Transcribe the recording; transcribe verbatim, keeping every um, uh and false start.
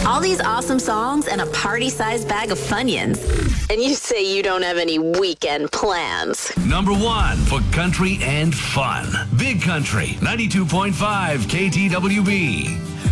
All these awesome songs and a party-sized bag of Funyuns. And you say you don't have any weekend plans. Number one for country and fun. Big Country, ninety-two point five K T W B.